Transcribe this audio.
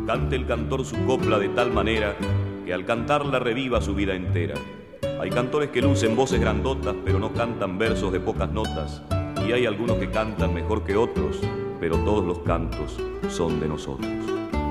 Cante el cantor su copla de tal manera que al cantarla reviva su vida entera. Hay cantores que lucen voces grandotas, pero no cantan versos de pocas notas. Y hay algunos que cantan mejor que otros, pero todos los cantos son de nosotros.